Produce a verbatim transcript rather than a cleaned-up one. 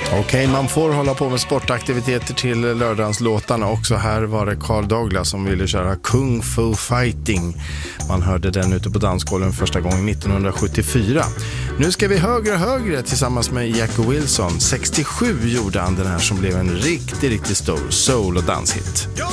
Okej, okay, man får hålla på med sportaktiviteter till lördagslåtarna också. Här var det Carl Douglas som ville köra Kung Fu Fighting. Man hörde den ute på dansgolven första gången nittonhundrasjuttiofyra. Nu ska vi högre och högre tillsammans med Jackie Wilson. sextiosju gjorde han den här som blev en riktigt, riktigt stor soul- och danshit.